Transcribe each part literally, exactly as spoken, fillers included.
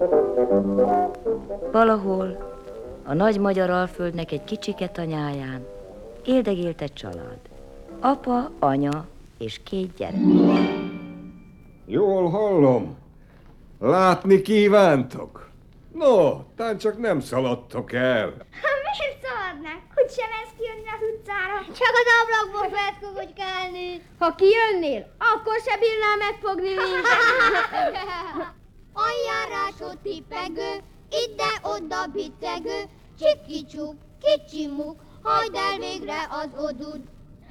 Valahol a nagy magyar alföldnek egy kicsike tanyáján éldegélt egy család. Apa, anya és két gyerek. Jól hallom. Látni kívántok? No, tán csak nem szaladtok el. Miért szaladnánk? Hogy sem ezt kijönni az utcára? Csak az ablakból felszkogogykálni. Ha kijönnél, akkor se bírnál megfogni minket. Aljárásod tippegő, ide-oda bicegő, csiki-csuk, kicsi-muk, hagyd el végre az odud.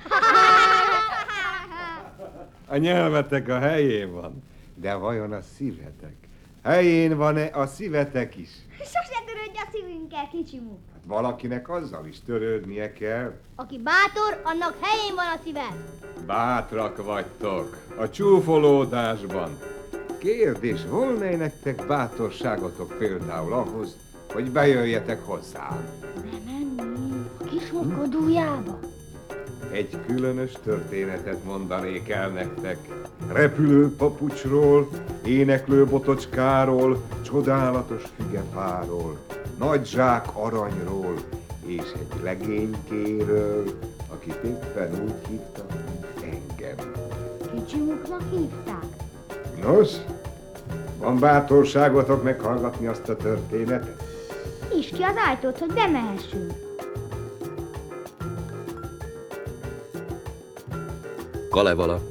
A nyelvetek a helyén van, de vajon a szívetek? Helyén van-e a szívetek is? Sose törődj a szívünkkel, kicsimú. Hát valakinek azzal is törődnie kell. Aki bátor, annak helyén van a szíve. Bátrak vagytok a csúfolódásban. Kérdés, volna-e nektek bátorságotok például ahhoz, hogy bejöjjetek hozzám? Bemenni a kismokkodójába. Egy különös történetet mondanék el nektek. Repülő papucsról, éneklő botocskáról, csodálatos figefáról, nagy zsák aranyról, és egy legénykéről, akit éppen úgy hívtak, engem. Kicsimuknak hívták. Nos, van bátorságotok meghallgatni azt a történetet? Nyisd ki az ajtót, hogy bemehessünk. Kalevala.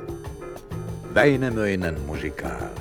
Väinämöinen muzsikál.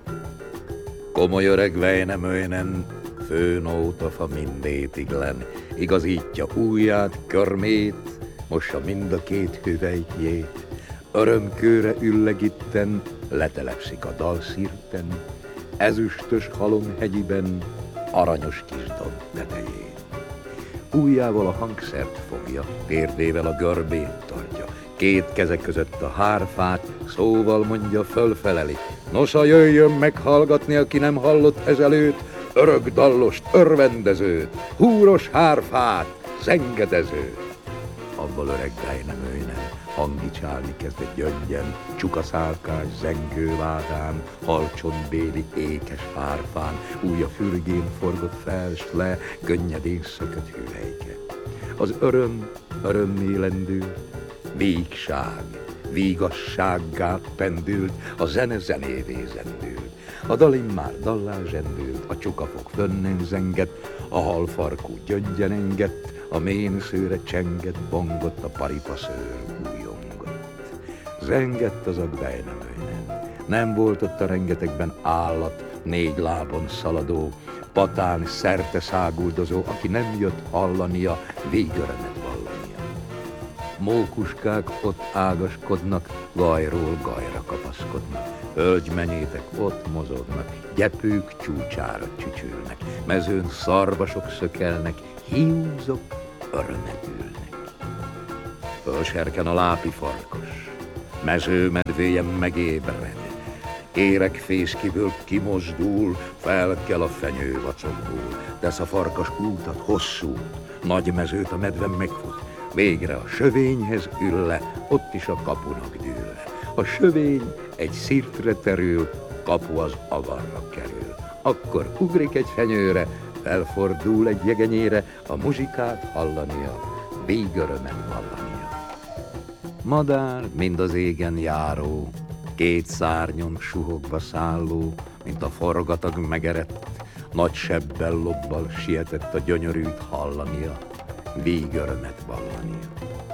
Komoly öreg Väinämöinen főnótafa mindétiglen, igazítja ujját, körmét, mossa mind a két hüvelykjét, örömkőre üllegitten, letelepszik a dalszirten, ezüstös halomhegyiben, aranyos kis domb tetején. Ujjával a hangszert fogja, térdével a görbét tartja, két keze között a hárfát, szóval mondja, fölfeleli. Nosza, jöjjön meghallgatni, aki nem hallott ezelőtt, örök dallost, örvendezőt, húros hárfát, zengedezőt. Abból öreg Väinämöinen hangicsálni kezdett gyöngyen, csukaszálkás zengővádán, halcsontbéli ékes hárfán, ujja fürgén forgott fel, s le, könnyedén szökött hüvelyke. Az öröm örömmé lendült, vígság, vígassággá pendült, a zene zenévé zendült. A dal immár dallá zsendült, a csukafog fönnen zengett, a halfarkú gyöngyen engett, a ménszőre csengett, bongott, a paripaszőr újongott. Zengett az a Väinämöinen, nem volt ott a rengetegben állat, négy lábon szaladó, patán szerte száguldozó, aki nem jött hallania, végörömet vallania. Mókuskák ott ágaskodnak, gajról gajra kapaszkodnak, hölgymenyétek ott mozognak, gyepők csúcsára csücsülnek, mezőn szarvasok szökelnek, hiúzok örömet ülnek. Fölserken a lápi farkas, mezőmedvéje megébred, érekfészkiből kimozdul, felkel a fenyő vacogul, tesz a farkas útat hosszút, nagy mezőt a medve megfut, végre a sövényhez ül le, ott is a kapunak dől le. A sövény egy szirtre terül, kapu az avarra kerül. Akkor ugrik egy fenyőre, felfordul egy jegenyére, a muzsikát hallania, végörömet vallania. Madár, mind az égen járó, két szárnyon suhogva szálló, mint a forgatag megerett, nagy sebbel lobbal sietett a gyönyörűt hallania, végörömet vallania.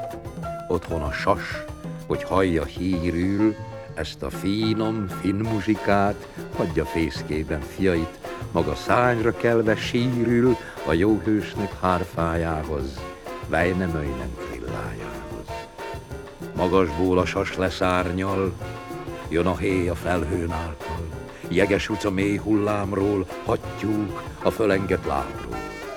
Otthon a sas, hogy hallja hírül, ezt a finom, finn muzsikát, hagyja fészkében fiait, maga szányra kelve sírül a jó hősnek hárfájához, Väinämöinen trillájához. Magasból a sas leszárnyal, jön a héj a felhőn által, jeges utca mély hullámról, hattyúk a fölengett lábról.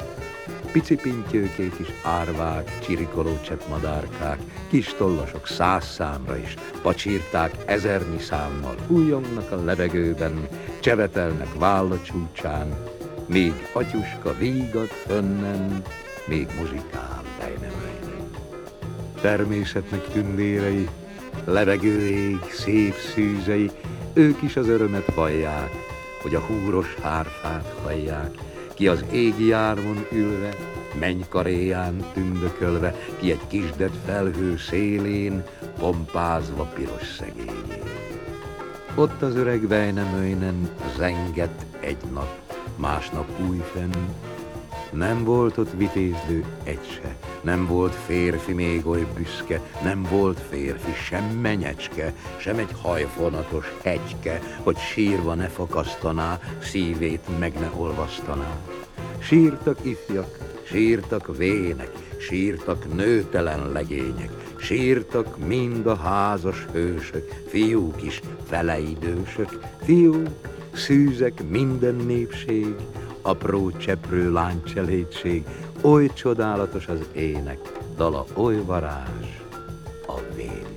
Pici pintyőkék is árvák, csirikoló cseppmadárkák, kis tollasok száz számra is, pacsírták ezernyi számmal, újongnak a levegőben, csevetelnek válla csúcsán, még atyuska vígad fönnen, még muzsikál Väinämöinen. Természetnek tündérei, levegő ég, szép szűzei, ők is az örömet vallják, hogy a húros hárfát hallják, ki az égi jármon ülve, mennykaréján tündökölve, ki egy kisded felhő szélén, pompázva piros szegényén. Ott az öreg Väinämöinen zengett egy nap, másnap újfenn. Nem volt ott vitézlő egy se, nem volt férfi még oly büszke, nem volt férfi sem menyecske, sem egy hajfonatos hegyke, hogy sírva ne fakasztaná, szívét meg ne olvasztaná. Sírtak ifjak, sírtak vének, sírtak nőtelen legények, sírtak mind a házas hősök, fiúk is feleidősök, fiúk, szűzek minden népség, apró cseprő lánycselédség, oly csodálatos az ének, dala oly varázs,